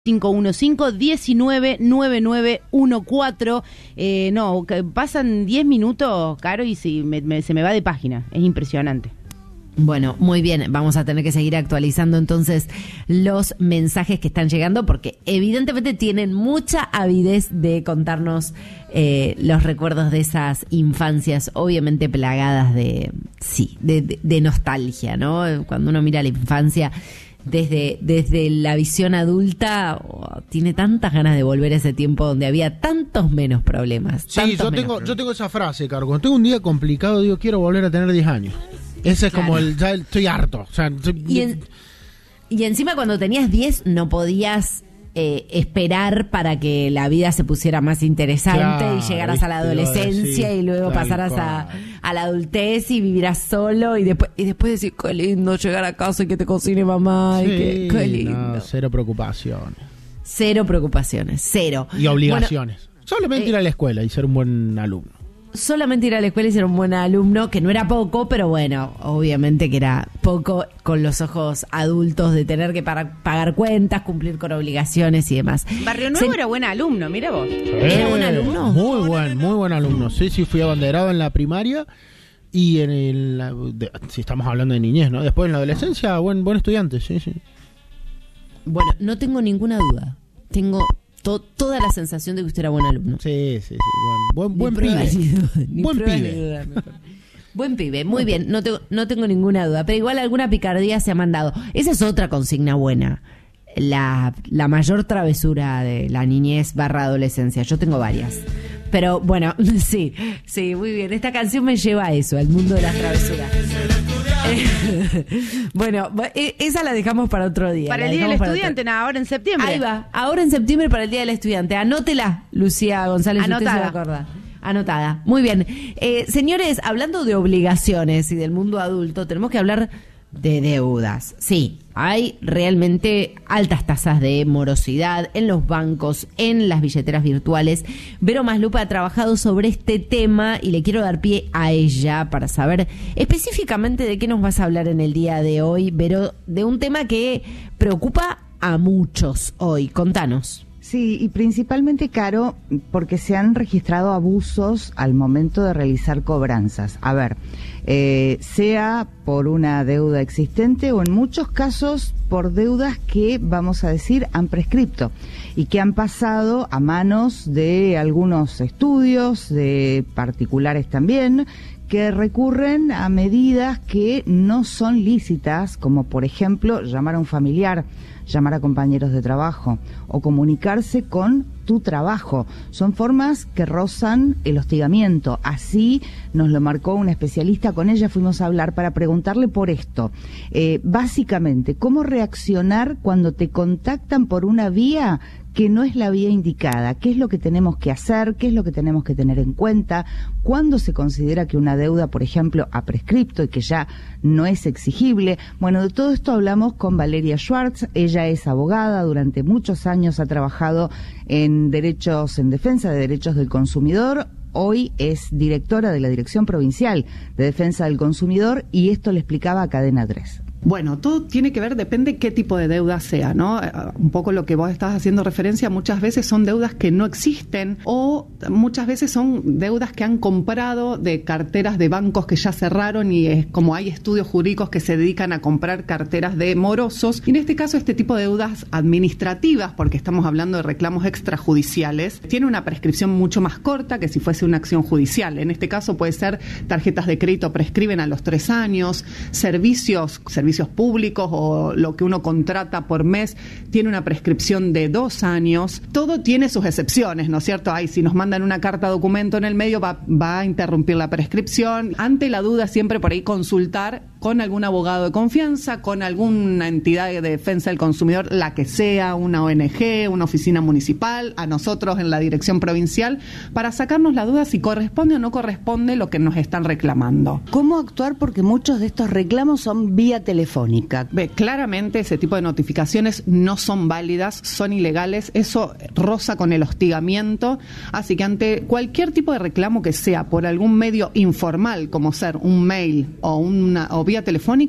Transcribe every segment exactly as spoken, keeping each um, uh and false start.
cinco uno cinco, uno nueve nueve nueve uno cuatro. Eh, no, pasan diez minutos, Caro, y si me, me, se me va de página. Es impresionante. Bueno, muy bien, vamos a tener que seguir actualizando entonces los mensajes que están llegando porque evidentemente tienen mucha avidez de contarnos eh, los recuerdos de esas infancias, obviamente plagadas de, sí, de, de, de nostalgia, ¿no? Cuando uno mira la infancia desde, desde la visión adulta, oh, tiene tantas ganas de volver a ese tiempo donde había tantos menos problemas. Sí, yo tengo, problemas. yo tengo esa frase, Caro, cuando tengo un día complicado digo quiero volver a tener diez años. Ese es claro. como el, ya estoy harto. O sea, estoy... y, en, y encima cuando tenías diez no podías eh, esperar para que la vida se pusiera más interesante claro, y llegaras viste, a la adolescencia decir, y luego pasaras a, a la adultez y vivieras solo y después y después decir, qué lindo llegar a casa y que te cocine mamá. Sí, y que, qué lindo. No, cero preocupaciones. Cero preocupaciones, cero. Y obligaciones. Bueno, solamente eh, ir a la escuela y ser un buen alumno. Solamente ir a la escuela y ser un buen alumno, que no era poco, pero bueno, obviamente que era poco con los ojos adultos de tener que para, pagar cuentas, cumplir con obligaciones y demás. Barrio Nuevo Se... era buen alumno, mira vos. Eh, ¿Era buen alumno? Muy buen, muy buen alumno. Sí, sí, fui abanderado en la primaria y en el... De, si estamos hablando de niñez, ¿no? Después en la adolescencia, buen, buen estudiante, sí, sí. Bueno, no tengo ninguna duda. Tengo... To, toda la sensación de que usted era buen alumno. Sí, sí, sí. Buen, buen, buen pibe. Ni buen prueba, pibe. Ni duda, buen pibe, muy bien. No tengo, no tengo ninguna duda. Pero igual alguna picardía se ha mandado. Esa es otra consigna buena. La, la mayor travesura de la niñez barra adolescencia. Yo tengo varias. Pero bueno, sí, sí, muy bien. Esta canción me lleva a eso, al mundo de las travesuras. Bueno, esa la dejamos para otro día. Para el Día del Estudiante, nada, ahora en septiembre. Ahí va, ahora en septiembre para el Día del Estudiante. Anótela, Lucía González, Anotada. usted se la acuerda. Anotada. Muy bien. Eh, señores, hablando de obligaciones y del mundo adulto, tenemos que hablar de deudas. Sí, hay realmente altas tasas de morosidad en los bancos, en las billeteras virtuales. Vero Maslupa ha trabajado sobre este tema y le quiero dar pie a ella para saber específicamente de qué nos vas a hablar en el día de hoy, Vero, de un tema que preocupa a muchos hoy. Contanos. Sí, y principalmente, Caro, porque se han registrado abusos al momento de realizar cobranzas. A ver, eh, sea por una deuda existente o en muchos casos por deudas que, vamos a decir, han prescripto y que han pasado a manos de algunos estudios, de particulares también, que recurren a medidas que no son lícitas, como por ejemplo llamar a un familiar, llamar a compañeros de trabajo o comunicarse con tu trabajo. Son formas que rozan el hostigamiento. Así nos lo marcó una especialista, con ella fuimos a hablar para preguntarle por esto. Eh, básicamente, ¿cómo reaccionar cuando te contactan por una vía que no es la vía indicada? ¿Qué es lo que tenemos que hacer? ¿Qué es lo que tenemos que tener en cuenta? ¿Cuándo se considera que una deuda, por ejemplo, ha prescripto y que ya no es exigible? Bueno, de todo esto hablamos con Valeria Schwartz. Ella es abogada, durante muchos años ha trabajado en derechos, en defensa de derechos del consumidor. Hoy es directora de la Dirección Provincial de Defensa del Consumidor y esto le explicaba a Cadena tres. Bueno, todo tiene que ver, depende qué tipo de deuda sea, ¿no? Un poco lo que vos estás haciendo referencia, muchas veces son deudas que no existen o muchas veces son deudas que han comprado de carteras de bancos que ya cerraron y es como hay estudios jurídicos que se dedican a comprar carteras de morosos. Y en este caso, este tipo de deudas administrativas, porque estamos hablando de reclamos extrajudiciales, tiene una prescripción mucho más corta que si fuese una acción judicial. En este caso puede ser tarjetas de crédito prescriben a los tres años, servicios, servicios servicios públicos o lo que uno contrata por mes tiene una prescripción de dos años. Todo tiene sus excepciones, ¿no es cierto? Ay, si nos mandan una carta documento en el medio va, va a interrumpir la prescripción. Ante la duda siempre por ahí consultar con algún abogado de confianza, con alguna entidad de defensa del consumidor, la que sea, una O N G, una oficina municipal, a nosotros en la dirección provincial, para sacarnos la duda si corresponde o no corresponde lo que nos están reclamando. ¿Cómo actuar? Porque muchos de estos reclamos son vía telefónica. Ve, claramente ese tipo de notificaciones no son válidas, son ilegales, eso roza con el hostigamiento, así que ante cualquier tipo de reclamo que sea por algún medio informal, como ser un mail o, una, o vía telefónica,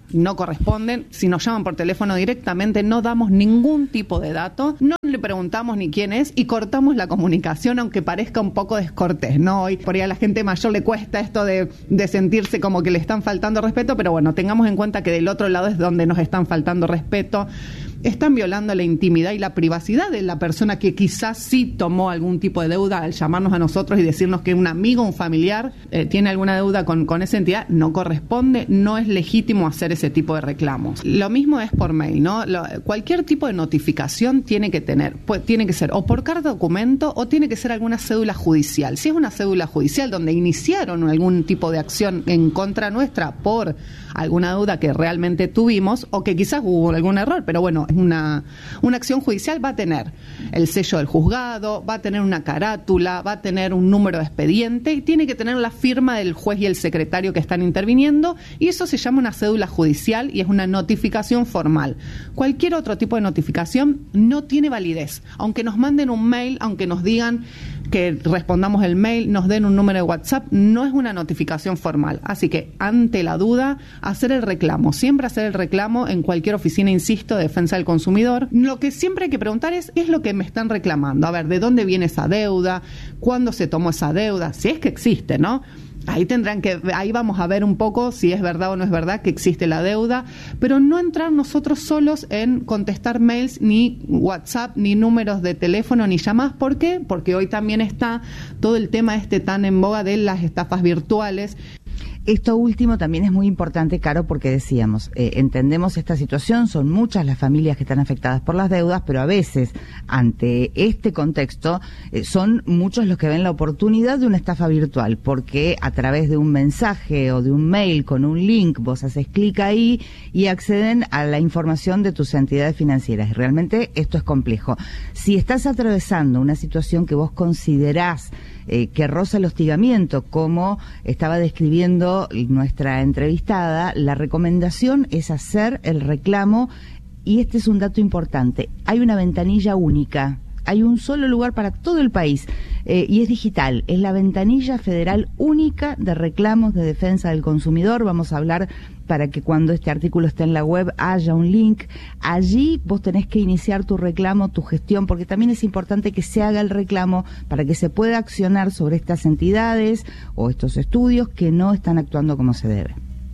no corresponden. Si nos llaman por teléfono directamente, no damos ningún tipo de dato, no le preguntamos ni quién es y cortamos la comunicación, aunque parezca un poco descortés, ¿no? Hoy por ahí a la gente mayor le cuesta esto de, de sentirse como que le están faltando respeto, pero bueno, tengamos en cuenta que del otro lado es donde nos están faltando respeto. Están violando la intimidad y la privacidad de la persona que quizás sí tomó algún tipo de deuda al llamarnos a nosotros y decirnos que un amigo, un familiar eh, tiene alguna deuda con, con esa entidad. No corresponde, no es legítimo hacer ese tipo de reclamos. Lo mismo es por mail, ¿no? Lo, cualquier tipo de notificación tiene que tener, pues, tiene que ser o por carta documento o tiene que ser alguna cédula judicial. Si es una cédula judicial donde iniciaron algún tipo de acción en contra nuestra por alguna deuda que realmente tuvimos o que quizás hubo algún error, pero bueno, una, una acción judicial va a tener el sello del juzgado, va a tener una carátula, va a tener un número de expediente y tiene que tener la firma del juez y el secretario que están interviniendo, y eso se llama una cédula judicial y es una notificación formal. Cualquier otro tipo de notificación no tiene validez, aunque nos manden un mail, aunque nos digan que respondamos el mail, nos den un número de WhatsApp, no es una notificación formal. Así que, ante la duda, hacer el reclamo, siempre hacer el reclamo en cualquier oficina, insisto, de defensa del consumidor. Lo que siempre hay que preguntar es, ¿qué es lo que me están reclamando? A ver, ¿de dónde viene esa deuda? ¿Cuándo se tomó esa deuda? Si es que existe, ¿no? Ahí tendrán que, ahí vamos a ver un poco si es verdad o no es verdad que existe la deuda, pero no entrar nosotros solos en contestar mails, ni WhatsApp, ni números de teléfono, ni llamadas. ¿Por qué? Porque hoy también está todo el tema este tan en boga de las estafas virtuales. Esto último también es muy importante, Caro, porque decíamos, eh, entendemos esta situación, son muchas las familias que están afectadas por las deudas, pero a veces, ante este contexto, eh, son muchos los que ven la oportunidad de una estafa virtual, porque a través de un mensaje o de un mail con un link, vos haces clic ahí y acceden a la información de tus entidades financieras. Y realmente esto es complejo. Si estás atravesando una situación que vos considerás Eh, que roza el hostigamiento, como estaba describiendo nuestra entrevistada, la recomendación es hacer el reclamo, y este es un dato importante. Hay una ventanilla única, hay un solo lugar para todo el país, eh, y es digital, es la ventanilla federal única de reclamos de defensa del consumidor. Vamos a hablar para que cuando este artículo esté en la web haya un link. Allí vos tenés que iniciar tu reclamo, tu gestión, porque también es importante que se haga el reclamo para que se pueda accionar sobre estas entidades o estos estudios que no están actuando como se debe.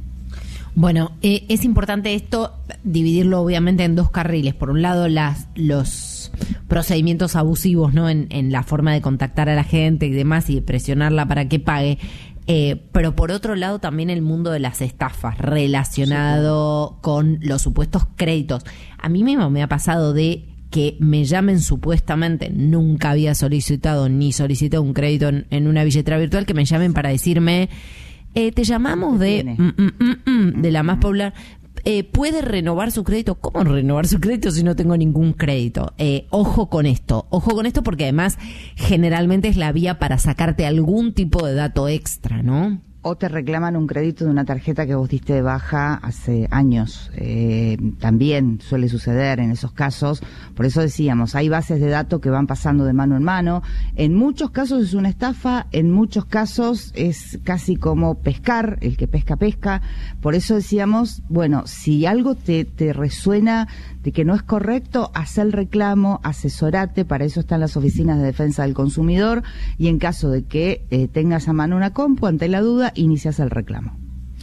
Bueno, eh, es importante esto, dividirlo obviamente en dos carriles. Por un lado, las los procedimientos abusivos, ¿no? En, en la forma de contactar a la gente y demás, y de presionarla para que pague. Eh, pero por otro lado también el mundo de las estafas relacionado sí, con los supuestos créditos. A mí mismo me ha pasado de que me llamen supuestamente, nunca había solicitado ni solicité un crédito en, en una billetera virtual, que me llamen para decirme, eh, te llamamos de, mm, mm, mm, mm, de la más popular. Eh, ¿Puede renovar su crédito? ¿Cómo renovar su crédito si no tengo ningún crédito? Eh, ojo con esto, ojo con esto porque además generalmente es la vía para sacarte algún tipo de dato extra, ¿no? O te reclaman un crédito de una tarjeta que vos diste de baja hace años. Eh, también suele suceder en esos casos. Por eso decíamos, hay bases de datos que van pasando de mano en mano. En muchos casos es una estafa, en muchos casos es casi como pescar, el que pesca, pesca. Por eso decíamos, bueno, si algo te, te resuena de que no es correcto, haz el reclamo, asesorate, para eso están las oficinas de defensa del consumidor, y en caso de que eh, tengas a mano una compu, ante la duda, inicias el reclamo.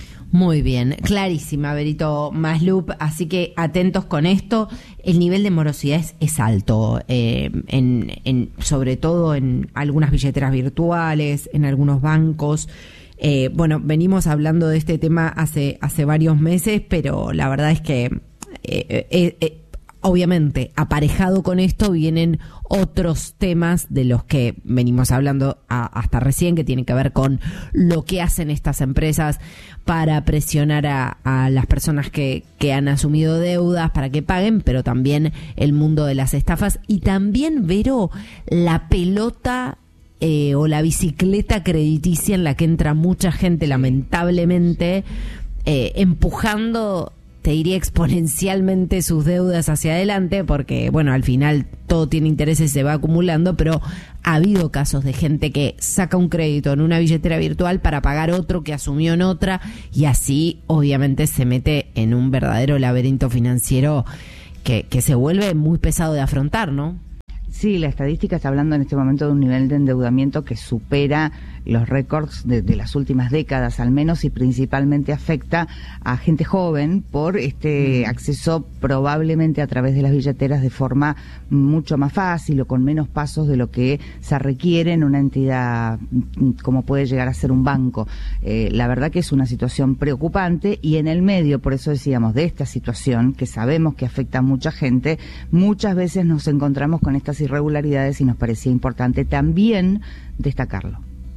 Muy bien, clarísima, Berito Maslup, así que atentos con esto. El nivel de morosidad es, es alto, eh, en, en, sobre todo en algunas billeteras virtuales, en algunos bancos. Eh, bueno, venimos hablando de este tema hace, hace varios meses, pero la verdad es que eh, eh, eh, obviamente, aparejado con esto vienen otros temas de los que venimos hablando a, hasta recién, que tienen que ver con lo que hacen estas empresas para presionar a, a las personas que, que han asumido deudas para que paguen, pero también el mundo de las estafas y también, Vero, la pelota eh, o la bicicleta crediticia en la que entra mucha gente, lamentablemente, eh, empujando te diría exponencialmente sus deudas hacia adelante, porque bueno, al final todo tiene intereses y se va acumulando, pero ha habido casos de gente que saca un crédito en una billetera virtual para pagar otro que asumió en otra, y así obviamente se mete en un verdadero laberinto financiero que, que se vuelve muy pesado de afrontar, ¿no? Sí, la estadística está hablando en este momento de un nivel de endeudamiento que supera los récords de, de las últimas décadas al menos, y principalmente afecta a gente joven por este acceso probablemente a través de las billeteras de forma mucho más fácil o con menos pasos de lo que se requiere en una entidad como puede llegar a ser un banco. Eh, la verdad que es una situación preocupante, y en el medio, por eso decíamos, de esta situación que sabemos que afecta a mucha gente, muchas veces nos encontramos con estas irregularidades y nos parecía importante también destacarlo.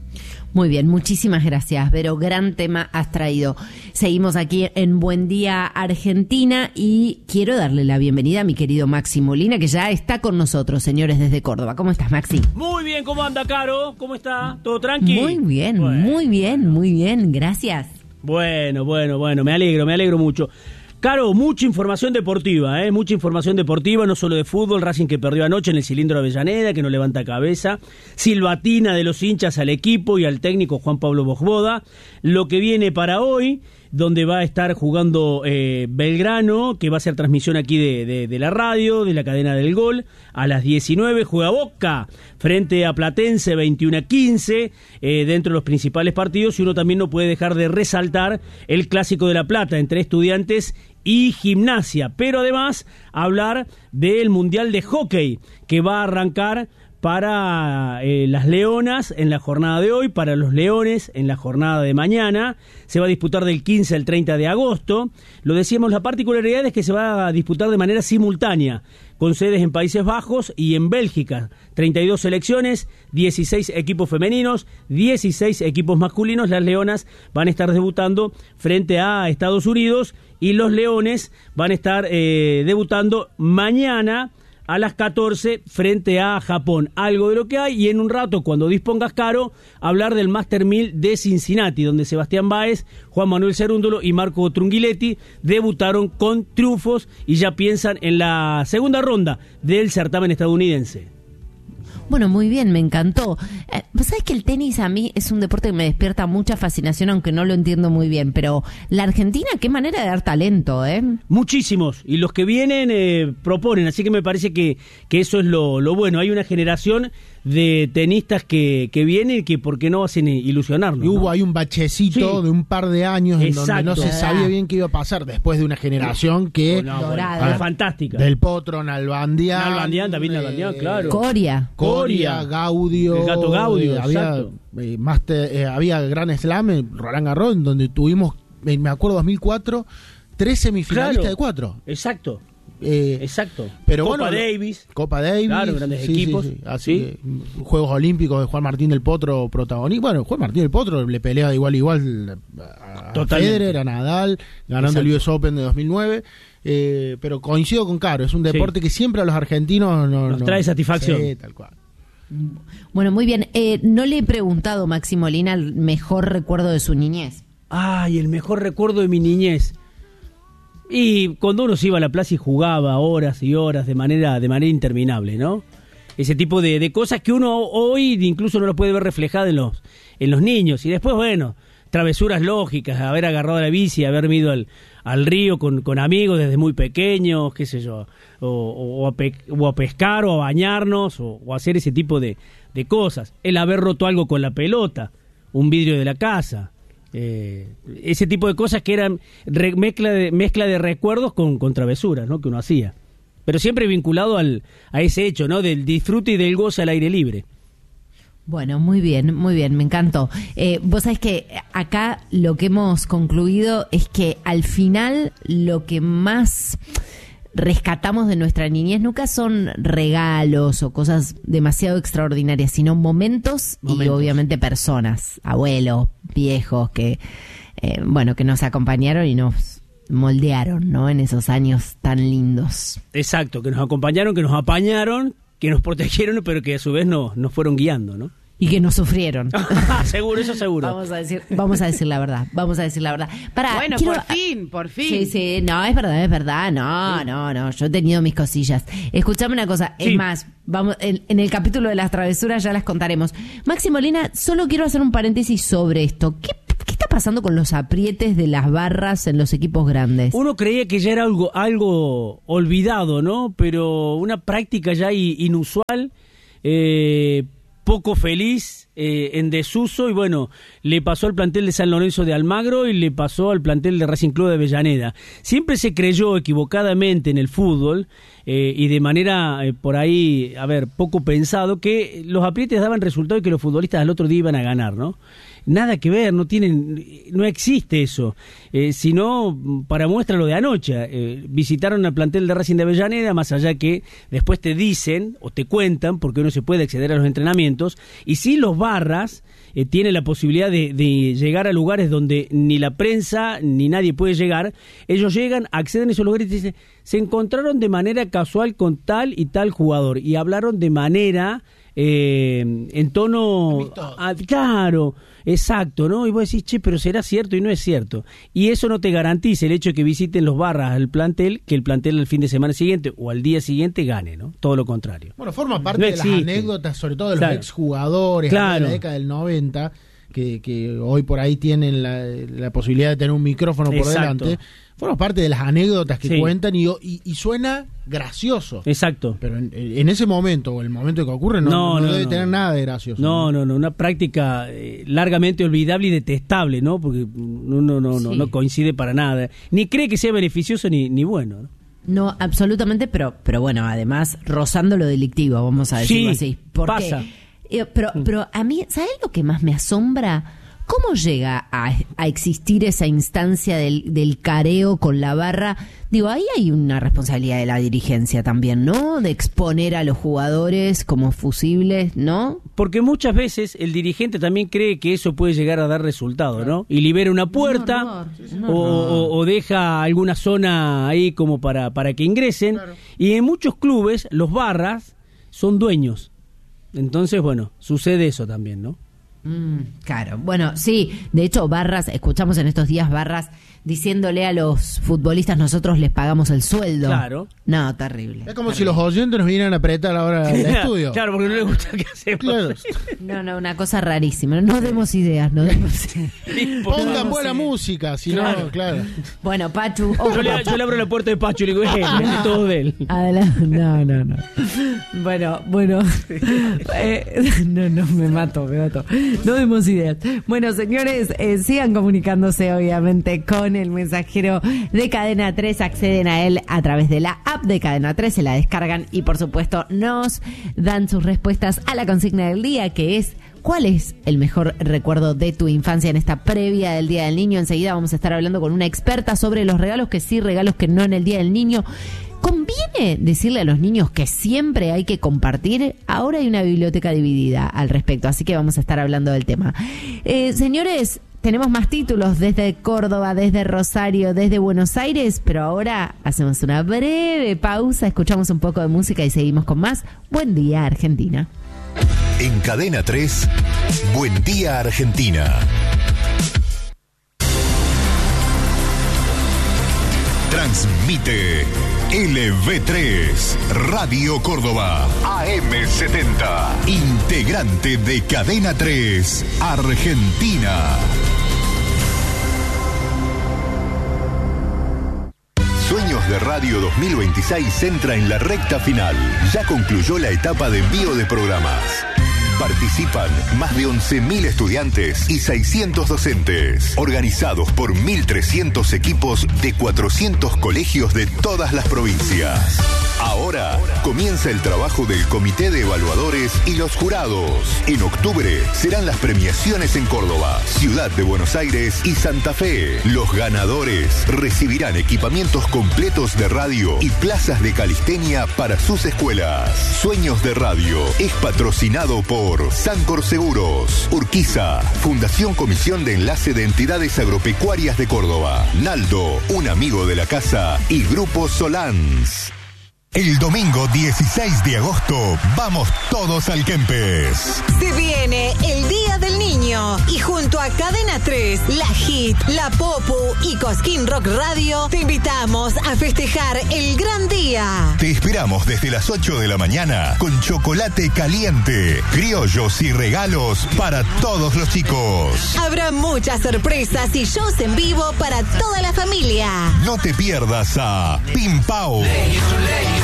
Muy bien, muchísimas gracias, Vero. Gran tema has traído. Seguimos aquí en Buen Día Argentina y quiero darle la bienvenida a mi querido Maxi Molina, que ya está con nosotros, señores, desde Córdoba. ¿Cómo estás, Maxi? Muy bien, ¿cómo anda, Caro? ¿Cómo está? ¿Todo tranqui? Muy bien, bueno, muy bien, muy bien, gracias. Bueno, bueno, bueno, me alegro, me alegro mucho. Caro, mucha información deportiva, ¿eh? Mucha información deportiva, no solo de fútbol. Racing que perdió anoche en el Cilindro de Avellaneda, que no levanta cabeza. Silbatina de los hinchas al equipo y al técnico Juan Pablo Bojboda. Lo que viene para hoy, donde va a estar jugando eh, Belgrano, que va a ser transmisión aquí de, de, de la radio, de la cadena del Gol. A las diecinueve juega Boca frente a Platense, veintiuno a quince, eh, dentro de los principales partidos. Y uno también no puede dejar de resaltar el Clásico de La Plata entre Estudiantes y Gimnasia, pero además hablar del Mundial de Hockey que va a arrancar para eh, las Leonas en la jornada de hoy, para los Leones en la jornada de mañana. Se va a disputar del quince al treinta de agosto. Lo decíamos, la particularidad es que se va a disputar de manera simultánea, con sedes en Países Bajos y en Bélgica. treinta y dos selecciones, dieciséis equipos femeninos, dieciséis equipos masculinos. Las Leonas van a estar debutando frente a Estados Unidos y los Leones van a estar eh, debutando mañana a las catorce frente a Japón. Algo de lo que hay, y en un rato, cuando dispongas, Caro, hablar del Master mil de Cincinnati, donde Sebastián Báez, Juan Manuel Cerúndolo y Marco Trunghiletti debutaron con triunfos y ya piensan en la segunda ronda del certamen estadounidense. Bueno, muy bien, me encantó. Eh, ¿Sabes que el tenis a mí es un deporte que me despierta mucha fascinación, aunque no lo entiendo muy bien? Pero la Argentina, qué manera de dar talento, ¿eh? Muchísimos, y los que vienen eh, proponen, así que me parece que, que eso es lo, lo bueno. Hay una generación de tenistas que, que vienen y que por qué no hacen ilusionarnos, Y hubo ¿no? ahí un bachecito Sí. de un par de años en Exacto. donde no se sabía bien qué iba a pasar después de una generación que... No, bueno, Dorada. fue fantástica. Del Potro, Nalbandián... Nalbandián, David Nalbandián, claro. Coria. Coria, Coria, Gaudio... el Gato Gaudio, eh, había, exacto. eh, master- eh, había Gran Slam, eh, Roland Garros, donde tuvimos, eh, me acuerdo, dos mil cuatro, tres semifinalistas Claro. de cuatro. Exacto, Eh, exacto. Pero Copa bueno, Davis. Copa Davis, Claro, grandes sí, equipos. sí, sí. Así Sí. que, Juegos Olímpicos de Juan Martín del Potro protagonista. Bueno, Juan Martín del Potro le pelea de igual a igual a Totalmente. Federer, a Nadal, ganando Exacto. el U S Open de dos mil nueve. Eh, pero coincido con Caro, es un deporte que siempre a los argentinos no- Nos no- trae satisfacción. Sí, tal cual. Bueno, muy bien. Eh, no le he preguntado, Maxi Molina, el mejor recuerdo de su niñez. Ay, el mejor recuerdo de mi niñez. Y cuando uno se iba a la plaza y jugaba horas y horas de manera, de manera interminable, ¿no? Ese tipo de, de cosas que uno hoy incluso no lo puede ver reflejada en los, en los niños. Y después, bueno, travesuras lógicas, haber agarrado la bici, haberme ido al, al río con, con amigos desde muy pequeños, qué sé yo, o, o, a, pe, o a pescar o a bañarnos o, o hacer ese tipo de, de cosas. El haber roto algo con la pelota, un vidrio de la casa. Eh, ese tipo de cosas que eran re, mezcla, de, mezcla de recuerdos con, con travesuras, ¿no? Que uno hacía, pero siempre vinculado al, a ese hecho, ¿no? Del disfrute y del goce al aire libre. Bueno, muy bien, muy bien, me encantó. Eh, vos sabés que acá lo que hemos concluido es que al final lo que más rescatamos de nuestra niñez nunca son regalos o cosas demasiado extraordinarias, sino momentos, Momentos. y obviamente personas, abuelos, viejos, que eh, bueno, que nos acompañaron y nos moldearon, ¿no? En esos años tan lindos. Exacto, que nos acompañaron, que nos apañaron, que nos protegieron, pero que a su vez nos, nos fueron guiando, ¿no? y que no sufrieron. Seguro, eso seguro. Vamos a decir, vamos a decir la verdad, vamos a decir la verdad. Para, Bueno, quiero- por fin, por fin. Sí, sí, no, es verdad, es verdad, no, no, no, yo he tenido mis cosillas. Escuchame una cosa, Sí. es más, vamos, en, en el capítulo de las travesuras ya las contaremos. Maxi Molina, solo quiero hacer un paréntesis sobre esto. ¿Qué, qué está pasando con los aprietes de las barras en los equipos grandes? Uno creía que ya era algo, algo olvidado, ¿no? Pero una práctica ya i- inusual, eh, poco feliz, eh, en desuso, y bueno, le pasó al plantel de San Lorenzo de Almagro y le pasó al plantel de Racing Club de Avellaneda. Siempre se creyó equivocadamente en el fútbol, eh, y de manera, eh, por ahí, a ver, poco pensado, que los aprietes daban resultado y que los futbolistas al otro día iban a ganar, ¿no? Nada que ver, no tienen, no existe eso. Eh, sino, para muestra lo de anoche, eh, visitaron al plantel de Racing de Avellaneda, más allá que después te dicen o te cuentan, porque uno se puede acceder a los entrenamientos, y si los barras eh, tienen la posibilidad de, de llegar a lugares donde ni la prensa ni nadie puede llegar, ellos llegan, acceden a esos lugares y te dicen, se encontraron de manera casual con tal y tal jugador, y hablaron de manera... Eh, en tono ah, claro, exacto, ¿no? Y vos decís, che, pero será cierto, y no es cierto. Y eso no te garantiza el hecho de que visiten los barras al plantel, que el plantel al fin de semana siguiente o al día siguiente gane, ¿no? Todo lo contrario. Bueno, forma parte No de las existe. anécdotas, sobre todo de los Claro. exjugadores Claro. de la década del noventa, que, que hoy por ahí tienen la, la posibilidad de tener un micrófono por Exacto. delante. Forma parte de las anécdotas que Sí. cuentan y, y, y suena gracioso. Exacto. Pero en, en ese momento o el momento que ocurre no, No, no, no, debe no. tener nada de gracioso. No, no, no, una práctica eh, largamente olvidable y detestable, ¿no? Porque uno no, no, Sí. no coincide para nada. Ni cree que sea beneficioso ni, ni bueno, ¿no? No, absolutamente, pero, pero bueno, además rozando lo delictivo, vamos a decirlo Sí, así. Porque, pasa. eh, pero, pero a mí, ¿sabes lo que más me asombra? ¿Cómo llega a, a existir esa instancia del, del careo con la barra? Digo, ahí hay una responsabilidad de la dirigencia también, ¿no? De exponer a los jugadores como fusibles, ¿no? Porque muchas veces el dirigente también cree que eso puede llegar a dar resultado, ¿no? Y libera una puerta Un horror, un o, horror. o- o deja alguna zona ahí como para, para que ingresen. Y en muchos clubes los barras son dueños. Entonces, bueno, sucede eso también, ¿no? Mm, claro, bueno, sí, de hecho Barras, escuchamos en estos días Barras diciéndole a los futbolistas nosotros les pagamos el sueldo. Claro. No, terrible. Es como si los oyentes nos vinieran a apretar ahora el estudio. Claro, porque no les gusta que hacemos. Claro. No, no, una cosa rarísima. No demos ideas, no demos ideas. Pongan buena música, si no, claro. Bueno, Pachu, ojo, Yo le, Pachu. yo le abro la puerta de Pacho y le digo, eh, es todo de él. Adelante. No, no, no. Bueno, bueno. Eh, no, no, me mato, me mato. No demos ideas. Bueno, señores, eh, sigan comunicándose, obviamente, con el mensajero de Cadena tres. Acceden a él a través de la app de Cadena tres, se la descargan y, por supuesto, nos dan sus respuestas a la consigna del día, que es: ¿cuál es el mejor recuerdo de tu infancia en esta previa del Día del Niño? Enseguida vamos a estar hablando con una experta sobre los regalos que sí, regalos que no en el Día del Niño. ¿Conviene decirle a los niños que siempre hay que compartir? Ahora hay una biblioteca dividida al respecto, así que vamos a estar hablando del tema. Eh, señores, tenemos más títulos desde Córdoba, desde Rosario, desde Buenos Aires, pero ahora hacemos una breve pausa, escuchamos un poco de música y seguimos con más. Buen día, Argentina. En Cadena tres, Buen Día Argentina. Transmite L V tres, Radio Córdoba, A M setenta, integrante de Cadena tres, Argentina. Sueños de Radio dos mil veintiséis entra en la recta final. Ya concluyó la etapa de envío de programas. Participan más de once mil estudiantes y seiscientos docentes, organizados por mil trescientos equipos de cuatrocientos colegios de todas las provincias. Ahora comienza el trabajo del Comité de Evaluadores y los jurados. En octubre serán las premiaciones en Córdoba, Ciudad de Buenos Aires y Santa Fe. Los ganadores recibirán equipamientos completos de radio y plazas de calistenia para sus escuelas. Sueños de Radio es patrocinado por Sancor Seguros, Urquiza, Fundación Comisión de Enlace de Entidades Agropecuarias de Córdoba, Naldo, un amigo de la casa, y Grupo Solans. El domingo dieciséis de agosto, vamos todos al Kempes. Se viene el Día del Niño y junto a Cadena tres, La Hit, La Popu y Cosquín Rock Radio te invitamos a festejar el gran día. Te esperamos desde las ocho de la mañana con chocolate caliente, criollos y regalos para todos los chicos. Habrá muchas sorpresas y shows en vivo para toda la familia. No te pierdas a Pim Pau.